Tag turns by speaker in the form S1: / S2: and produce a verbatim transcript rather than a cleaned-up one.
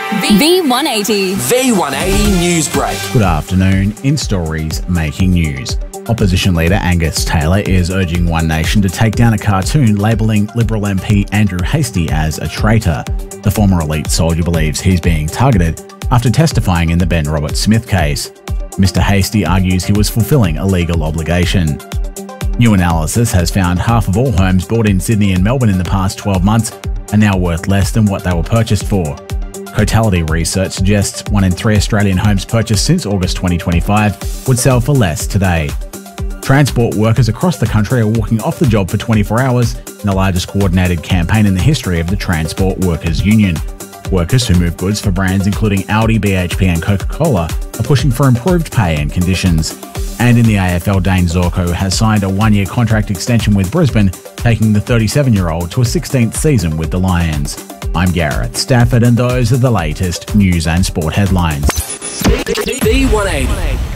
S1: V one eighty.
S2: V one eighty News Break.
S3: Good afternoon. In stories making news. Opposition leader Angus Taylor is urging One Nation to take down a cartoon labelling Liberal M P Andrew Hastie as a traitor. The former elite soldier believes he's being targeted after testifying in the Ben Roberts-Smith case. Mister Hastie argues he was fulfilling a legal obligation. New analysis has found half of all homes bought in Sydney and Melbourne in the past twelve months are now worth less than what they were purchased for. Cotality research suggests one in three Australian homes purchased since August twenty twenty-five would sell for less today. Transport workers across the country are walking off the job for twenty-four hours in the largest coordinated campaign in the history of the Transport Workers Union. Workers who move goods for brands including Audi, B H P and Coca-Cola are pushing for improved pay and conditions. And in the A F L, Dane Zorko has signed a one-year contract extension with Brisbane, taking the thirty-seven-year-old to a sixteenth season with the Lions. I'm Gareth Stafford and those are the latest news and sport headlines.
S2: V one eighty.